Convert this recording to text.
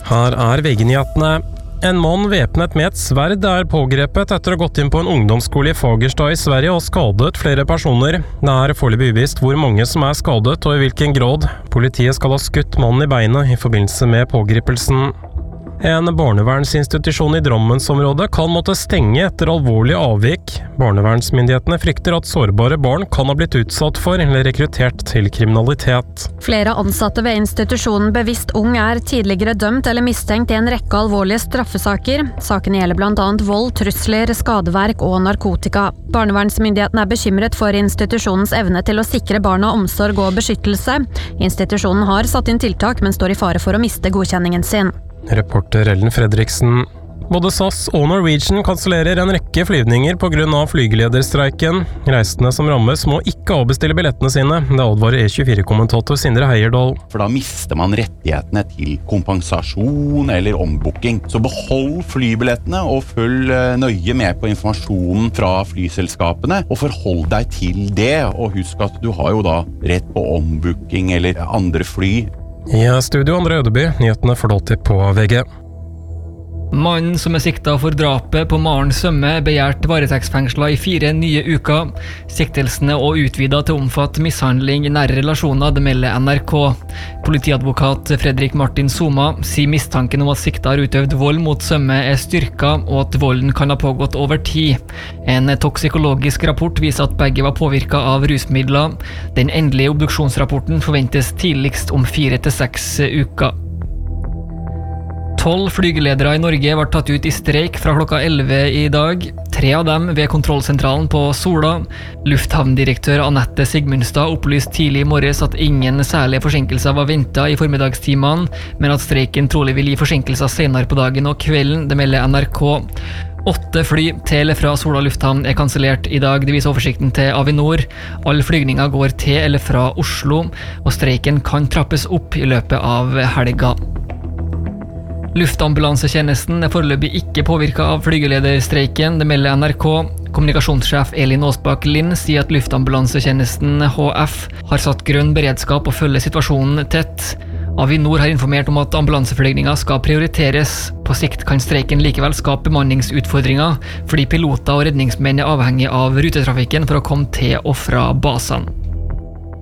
Her VG-nyhetene. En mann væpnet med et sverd pågrepet etter å ha gått inn på en ungdomsskole i Fagerstad i Sverige og skadet flere personer. Det foreløpig uvisst hvor mange som skadet og i hvilken grad. Politiet skal ha skutt mannen i beinet i forbindelse med pågripelsen. En barnevernsinstitusjon i Drammensområdet kan måtte stenge etter alvorlig avvik. Barnevernsmyndighetene frykter at sårbare barn kan ha blitt utsatt for eller rekruttert til kriminalitet. Flere ansatte ved institusjonen Bevisst Ung tidligere dømt eller mistenkt i en rekke alvorlige straffesaker. Sakene gjelder blant annet vold, trusler, skadeverk og narkotika. Barnevernsmyndighetene bekymret for institusjonens evne til å sikre barna omsorg og beskyttelse. Institusjonen har satt inn tiltak, men står i fare for å miste godkjenningen sin. Reporter Ellen Fredriksen. Både SAS og Norwegian kansellerer en rekke flyvninger på grunn av flygelederstreiken. Reisende som rammes må ikke avbestille billettene sine. Det advarer E24-kommentator Sindre Heierdal. For da mister man rettighetene til kompensasjon eller ombooking. Så behold flybillettene og følg nøye med på informasjonen fra flyselskapene, og forhold deg til det. Og husk at du har jo da rett på ombooking eller andre fly. I studio André Ødeby, nyhetene forlåter på VG. Mannen som sikta for drapet på Maren Sømme begjært varetektsfengsla i 4 nye uker. Siktelsene og utvidet til å omfatte mishandling i nære relasjoner, det melder NRK. Politiadvokat Fredrik Martin Soma sier mistanken om at sikta har utøvd vold mot Sømme styrket, og at volden kan ha pågått over tid. En toksikologisk rapport viser at begge var påvirket av rusmidler. Den endelige obduksjonsrapporten forventes tidligst om 4 til 6 uker. 12 flygeledere i Norge var tatt ut i streik fra klokka 11 i dag. 3 av dem ved kontrollsentralen på Sola. Lufthavndirektør Anette Sigmundstad opplyste tidlig i morges at ingen særlige forsinkelser var ventet i formiddagstimene, men at streiken trolig vil gi forsinkelser senere på dagen og kvelden, det melder NRK. 8 fly til eller fra Sola lufthavn kansellert i dag, det viser oversikten til Avinor. Alle flygninger går til eller fra Oslo, og streiken kan trappes opp i løpet av helga. Luftambulansetjenesten foreløpig ikke påvirket av flygelederstreiken, det melder NRK. Kommunikasjonssjef Elin Aasbakk Lind sier at luftambulansetjenesten HF har satt grønn beredskap og følger situasjonen tett. Avinor har informert om at ambulanseflygninger skal prioriteres. På sikt kan streiken likevel skape bemanningsutfordringer, fordi piloter og redningsmenn avhengig av rutetrafikken for å komme til og fra basene.